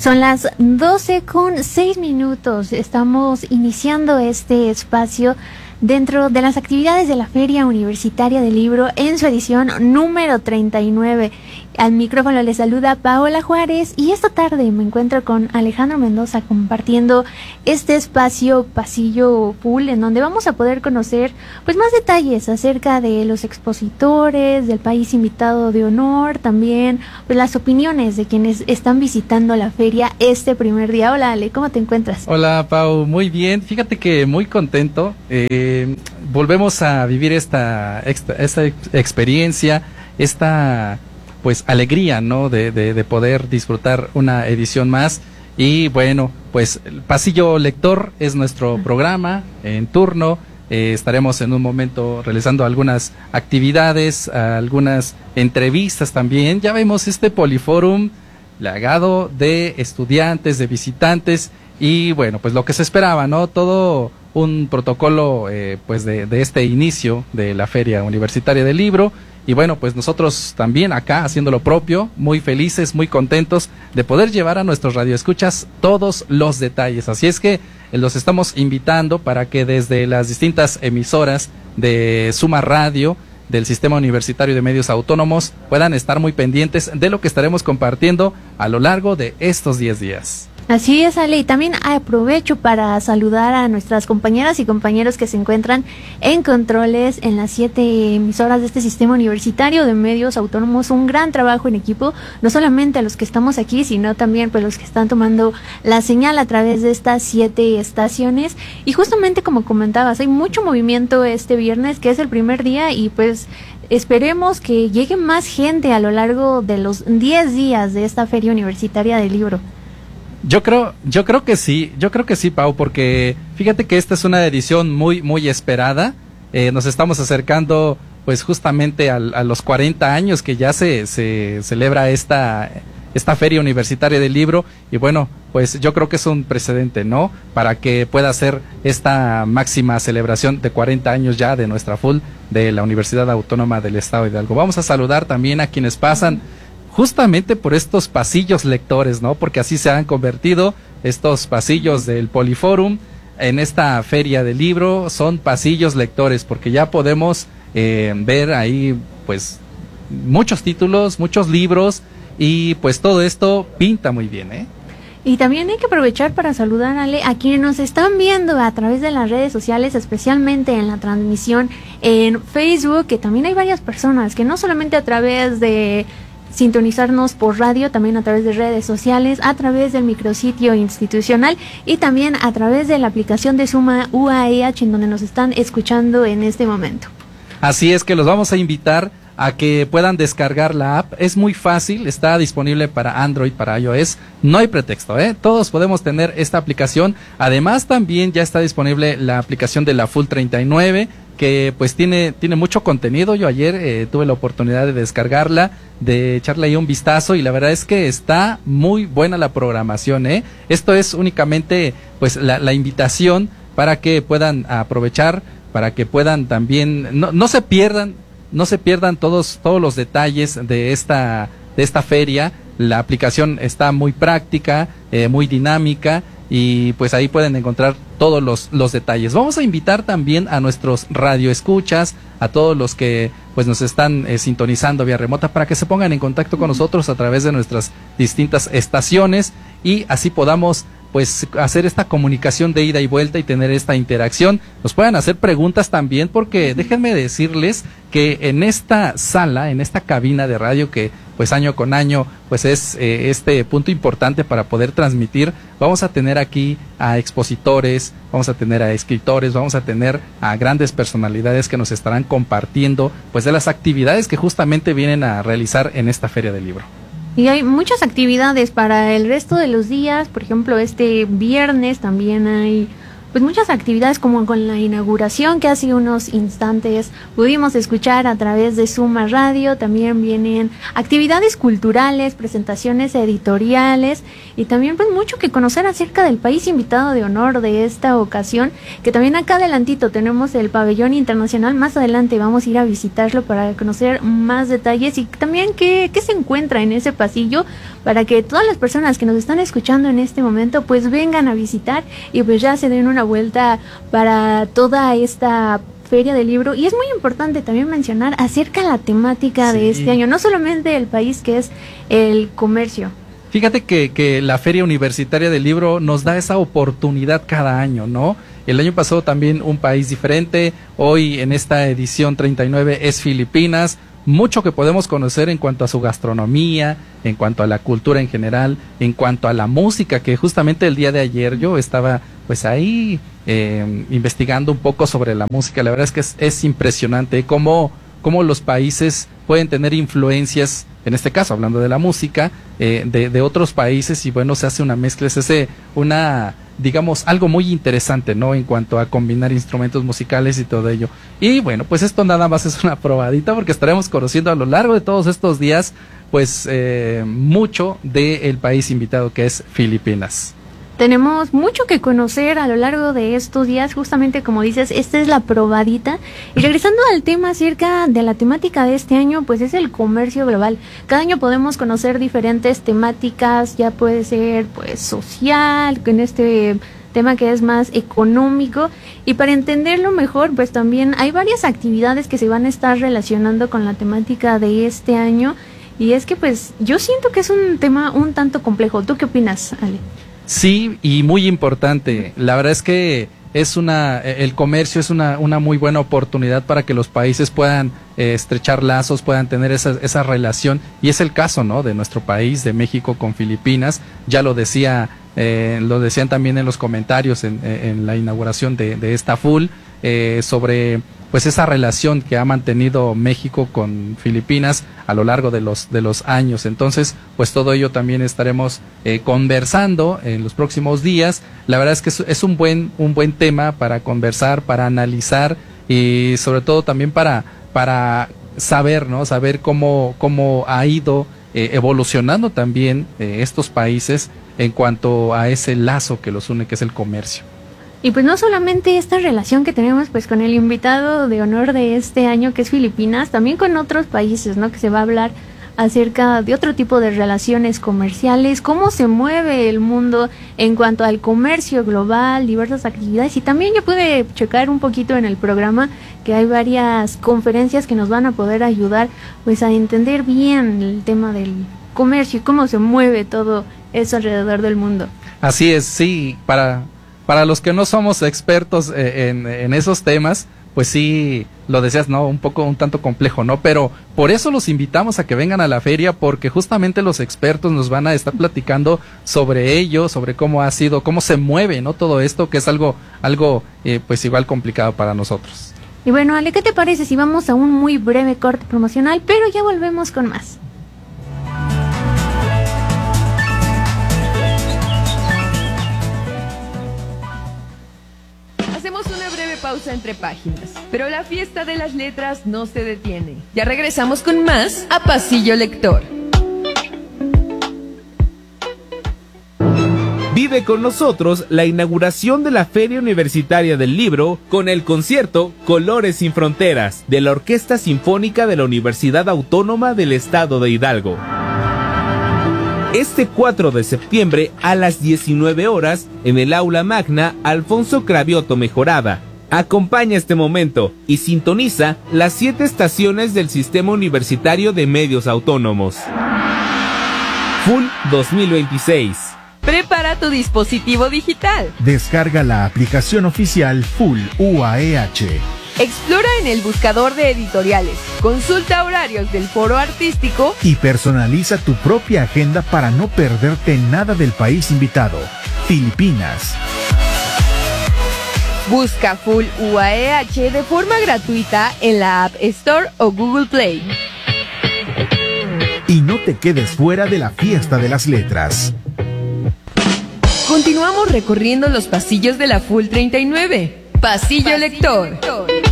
Son las 12:06. Estamos iniciando este espacio dentro de las actividades de la Feria Universitaria del Libro en su edición número 39. Al micrófono les saluda Paola Juárez y esta tarde me encuentro con Alejandro Mendoza compartiendo este espacio Pasillo Pool, en donde vamos a poder conocer pues más detalles acerca de los expositores, del país invitado de honor, también pues las opiniones de quienes están visitando la feria este primer día. Hola Ale, ¿cómo te encuentras? Hola Pau, muy bien, fíjate que muy contento. Volvemos a vivir esta experiencia, esta pues alegría, ¿no? De poder disfrutar una edición más. Y bueno, pues el Pasillo Lector es nuestro programa en turno. Estaremos en un momento realizando algunas actividades, algunas entrevistas también. Ya vemos este Poliforum plagado de estudiantes, de visitantes y bueno, pues lo que se esperaba, ¿no? Todo un protocolo pues de este inicio de la Feria Universitaria del Libro. Y bueno, pues nosotros también acá haciendo lo propio, muy felices, muy contentos de poder llevar a nuestros radioescuchas todos los detalles. Así es que los estamos invitando para que desde las distintas emisoras de Suma Radio, del Sistema Universitario de Medios Autónomos, puedan estar muy pendientes de lo que estaremos compartiendo a lo largo de estos 10 días. Así es, Ale, y también aprovecho para saludar a nuestras compañeras y compañeros que se encuentran en controles en las 7 emisoras de este Sistema Universitario de Medios Autónomos. Un gran trabajo en equipo, no solamente a los que estamos aquí, sino también pues los que están tomando la señal a través de estas 7 estaciones. Y justamente como comentabas, hay mucho movimiento este viernes, que es el primer día, y pues esperemos que llegue más gente a lo largo de los 10 días de esta Feria Universitaria del Libro. Yo creo que sí, Pau, porque fíjate que esta es una edición muy esperada. Nos estamos acercando pues justamente a los 40 años que ya se celebra esta Feria Universitaria del Libro, y bueno, pues yo creo que es un precedente, ¿no? Para que pueda ser esta máxima celebración de 40 años ya de nuestra FUL de la Universidad Autónoma del Estado de Hidalgo. Vamos a saludar también a quienes pasan justamente por estos pasillos lectores, ¿no? Porque así se han convertido estos pasillos del Poliforum en esta Feria del Libro. Son pasillos lectores porque ya podemos ver ahí pues muchos títulos, muchos libros, y pues todo esto pinta muy bien, ¿eh? Y también hay que aprovechar para saludar, Ale, a quienes nos están viendo a través de las redes sociales, especialmente en la transmisión en Facebook, que también hay varias personas que no solamente a través de sintonizarnos por radio, también a través de redes sociales, a través del micrositio institucional y también a través de la aplicación de Suma UAEH, en donde nos están escuchando en este momento. Así es que los vamos a invitar a que puedan descargar la app. Es muy fácil, está disponible para Android, para iOS, no hay pretexto, todos podemos tener esta aplicación. Además también ya está disponible la aplicación de la FUL 39, que pues tiene mucho contenido. Yo ayer tuve la oportunidad de descargarla, de echarle ahí un vistazo, y la verdad es que está muy buena la programación, Esto es únicamente pues la invitación para que puedan aprovechar, para que puedan también, no se pierdan todos los detalles de esta feria. La aplicación está muy práctica, muy dinámica, y pues ahí pueden encontrar todos los detalles. Vamos a invitar también a nuestros radioescuchas, a todos los que pues nos están sintonizando vía remota, para que se pongan en contacto con nosotros a través de nuestras distintas estaciones, y así podamos pues hacer esta comunicación de ida y vuelta y tener esta interacción. Nos pueden hacer preguntas también, porque déjenme decirles que en esta sala, en esta cabina de radio, que pues año con año pues es este punto importante para poder transmitir, vamos a tener aquí a expositores, vamos a tener a escritores, vamos a tener a grandes personalidades que nos estarán compartiendo pues de las actividades que justamente vienen a realizar en esta Feria del Libro. Y hay muchas actividades para el resto de los días. Por ejemplo, este viernes también hay pues muchas actividades, como con la inauguración que hace unos instantes pudimos escuchar a través de Suma Radio. También vienen actividades culturales, presentaciones editoriales y también pues mucho que conocer acerca del país invitado de honor de esta ocasión, que también acá adelantito tenemos el pabellón internacional. Más adelante vamos a ir a visitarlo para conocer más detalles y también qué se encuentra en ese pasillo, para que todas las personas que nos están escuchando en este momento pues vengan a visitar y pues ya se den una vuelta para toda esta feria del libro. Y es muy importante también mencionar acerca de la temática de este año, no solamente el país, que es el comercio. Fíjate que la Feria Universitaria del Libro nos da esa oportunidad cada año, ¿no? El año pasado también un país diferente, hoy en esta edición 39 es Filipinas. Mucho que podemos conocer en cuanto a su gastronomía, en cuanto a la cultura en general, en cuanto a la música, que justamente el día de ayer yo estaba pues ahí investigando un poco sobre la música. La verdad es que es impresionante cómo los países pueden tener influencias, en este caso hablando de la música, de otros países, y bueno, se hace una mezcla, se hace digamos, algo muy interesante, ¿no? En cuanto a combinar instrumentos musicales y todo ello. Y bueno, pues esto nada más es una probadita, porque estaremos conociendo a lo largo de todos estos días, pues, mucho del país invitado, que es Filipinas. Tenemos mucho que conocer a lo largo de estos días, justamente como dices, esta es la probadita. Y regresando al tema acerca de la temática de este año, pues es el comercio global. Cada año podemos conocer diferentes temáticas, ya puede ser pues social, en este tema que es más económico, y para entenderlo mejor, pues también hay varias actividades que se van a estar relacionando con la temática de este año. Y es que pues yo siento que es un tema un tanto complejo. ¿Tú qué opinas, Ale? Sí, y muy importante. La verdad es que el comercio es una muy buena oportunidad para que los países puedan estrechar lazos, puedan tener esa relación, y es el caso, ¿no?, de nuestro país, de México con Filipinas. Ya lo decían también en los comentarios en la inauguración de esta FUL, sobre pues esa relación que ha mantenido México con Filipinas a lo largo de los años. Entonces, pues todo ello también estaremos conversando en los próximos días. La verdad es que es un buen tema para conversar, para analizar, y sobre todo también para saber, ¿no? Saber cómo ha ido evolucionando también estos países en cuanto a ese lazo que los une, que es el comercio. Y pues no solamente esta relación que tenemos pues con el invitado de honor de este año, que es Filipinas, también con otros países, ¿no?, que se va a hablar acerca de otro tipo de relaciones comerciales, cómo se mueve el mundo en cuanto al comercio global, diversas actividades. Y también yo pude checar un poquito en el programa que hay varias conferencias que nos van a poder ayudar pues a entender bien el tema del comercio y cómo se mueve todo eso alrededor del mundo. Así es, sí, para los que no somos expertos en esos temas, pues sí, lo decías, ¿no?, un tanto complejo, ¿no? Pero por eso los invitamos a que vengan a la feria, porque justamente los expertos nos van a estar platicando sobre ello, sobre cómo ha sido, cómo se mueve, ¿no?, todo esto, que es algo pues igual complicado para nosotros. Y bueno, Ale, ¿qué te parece si vamos a un muy breve corte promocional, pero ya volvemos con más? Pausa entre páginas, pero la fiesta de las letras no se detiene. Ya regresamos con más a Pasillo Lector. Vive con nosotros la inauguración de la Feria Universitaria del Libro con el concierto Colores sin Fronteras de la Orquesta Sinfónica de la Universidad Autónoma del Estado de Hidalgo. Este 4 de septiembre a las 19 horas en el Aula Magna Alfonso Cravioto Mejorada. Acompaña este momento y sintoniza las 7 estaciones del Sistema Universitario de Medios Autónomos. FUL 2026. Prepara tu dispositivo digital. Descarga la aplicación oficial FUL UAEH. Explora en el buscador de editoriales, consulta horarios del foro artístico y personaliza tu propia agenda para no perderte nada del país invitado, Filipinas. Busca FUL UAEH de forma gratuita en la App Store o Google Play. Y no te quedes fuera de la fiesta de las letras. Continuamos recorriendo los pasillos de la Full 39. Pasillo Lector.